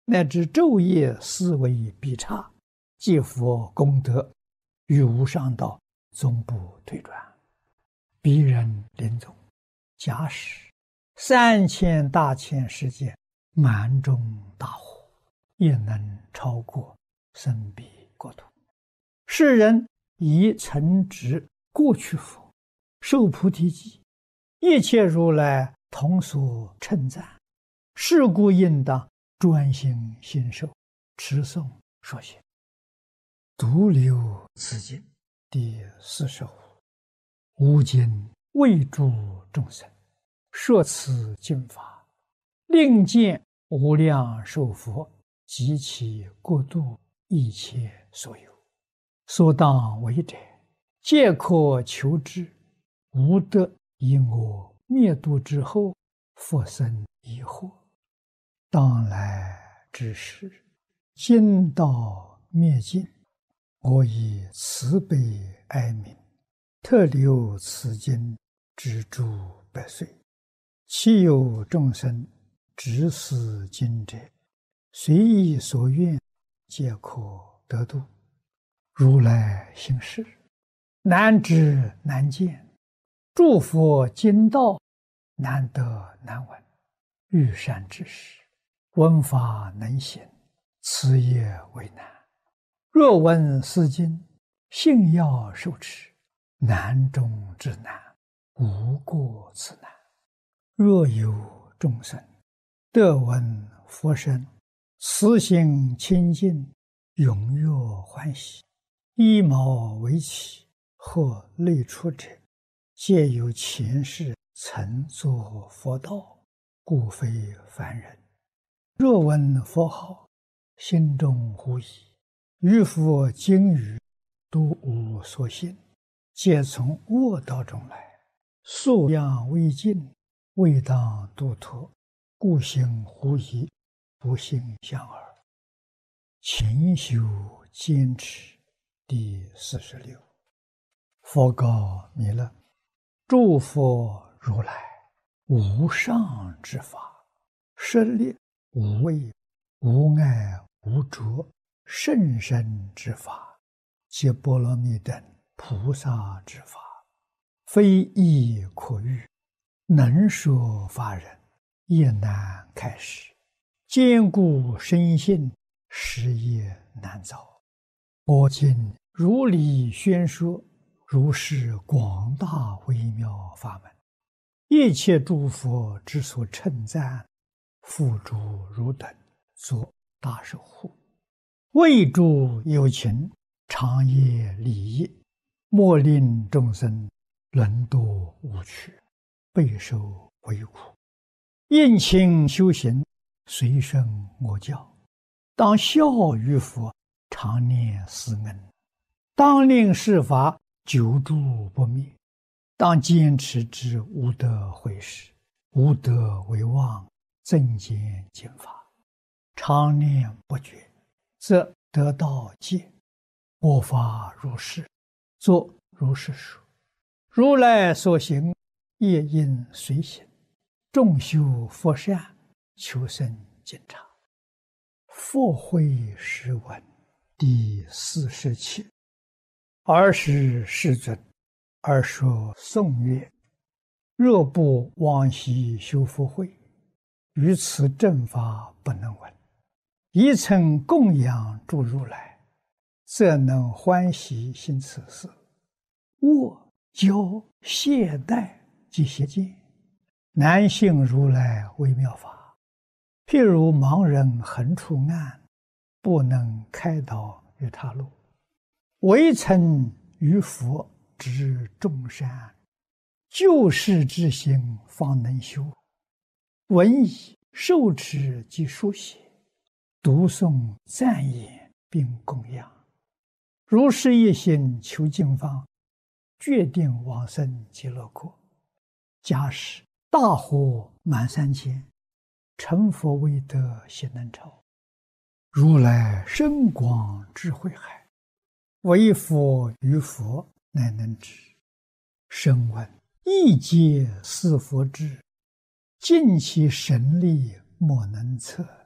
乃至昼夜思维必差，积佛功德，于无上道终不退转。彼人临终，假使3000大千世界满中大火，也能超过生彼国土。世人以曾植过去佛，受菩提记，一切如来同所称赞。是故应当专心信受，持诵说行。独留此经第45。吾今为诸众生说此经法，令见无量寿佛及其国度一切所有，所当为者，皆可求之。无得因我灭度之后，复生疑惑。当来之时，今道灭尽，我以慈悲哀悯，特留此经之诸百岁。其有众生执此经者，随意所愿，皆可得度。如来行事，难知难见，诸佛经道难得难闻。欲善知识，闻法能行，此也为难。若闻是经，信要受持，难中之难，无过此难。若有众生得闻佛声，慈心清净，踊跃欢喜，依毛为起，或类出者，皆有前世曾作佛道，故非凡人。若闻佛号，心中狐疑，于佛经语都无所信，皆从恶道中来，素养未尽，未当度脱，故行狐疑，不信相耳。勤修坚持第46。佛告弥勒：诸佛如来无上之法，设立无畏无碍无着甚深之法，皆波罗蜜等菩萨之法，非易可喻，能说法人也难开示。坚固深信，实也难造。我今如理宣说，如是广大微妙法门，一切诸佛之所称赞，付诸汝等作大守护。为诸有情，长夜利益，莫令众生沦堕无趣，备受为苦。应勤修行，随顺我教，当效于佛，常念思恩，当令世法久住不灭，当坚持之无得毁时，无得为妄，增减经法，常念不绝，则得道戒。我法如是，作如是说。如来所行，业应随行。众修佛善，求生净察。佛慧诗文第47。尔时世尊，而说颂曰：若不往昔修福慧，于此正法不能闻。一曾供养诸如来，则能欢喜行此事。恶骄懈怠及邪见，难信如来微妙法。譬如盲人横出暗，不能开导于他路。唯曾于佛知众善，救世之心方能修。闻已受持及书写，读诵赞言并供养。如是一心求经方，决定往生极乐国。假使大火满3000，成佛未得悉能超。如来深广智慧海，唯佛于佛乃能知。声闻亦皆是佛智，尽其神力莫能测。